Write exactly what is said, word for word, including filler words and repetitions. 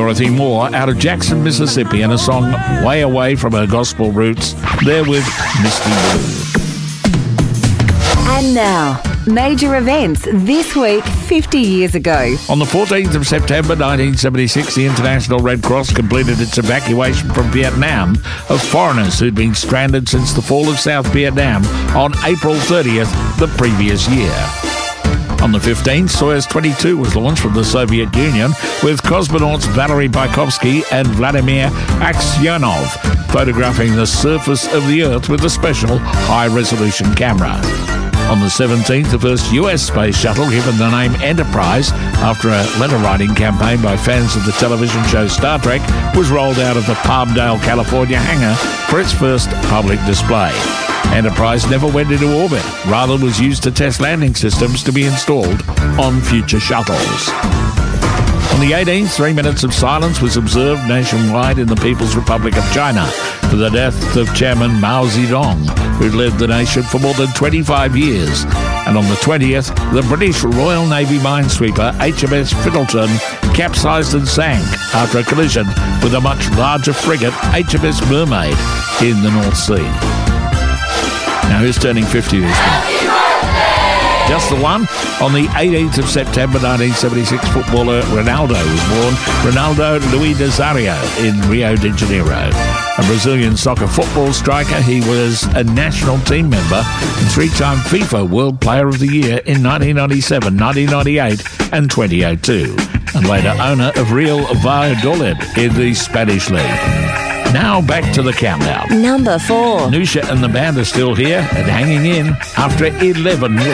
Dorothy Moore out of Jackson, Mississippi, and a song way away from her gospel roots. There with Misty Blue. And now, major events this week fifty years ago. On the fourteenth of September nineteen seventy-six, the International Red Cross completed its evacuation from Vietnam of foreigners who'd been stranded since the fall of South Vietnam on April thirtieth the previous year. On the fifteenth, Soyuz twenty-two was launched from the Soviet Union with cosmonauts Valery Bykovsky and Vladimir Aksyonov photographing the surface of the Earth with a special high-resolution camera. On the seventeenth, the first U S space shuttle, given the name Enterprise after a letter-writing campaign by fans of the television show Star Trek, was rolled out of the Palmdale, California hangar for its first public display. Enterprise never went into orbit, rather was used to test landing systems to be installed on future shuttles. On the eighteenth, three minutes of silence was observed nationwide in the People's Republic of China for the death of Chairman Mao Zedong, who'd led the nation for more than twenty-five years. And on the twentieth, the British Royal Navy minesweeper H M S Fiddleton capsized and sank after a collision with a much larger frigate, H M S Mermaid, in the North Sea. Now, who's turning fifty this month? Just the one. On the eighteenth of September nineteen seventy-six, footballer Ronaldo was born. Ronaldo Luis Nazario in Rio de Janeiro. A Brazilian soccer football striker, he was a national team member and three-time FIFA World Player of the Year in nineteen ninety-seven, nineteen ninety-eight and twenty oh two, and later owner of Real Valladolid in the Spanish League. Now back to the countdown. Number four. Nusha and the band are still here and hanging in after eleven weeks.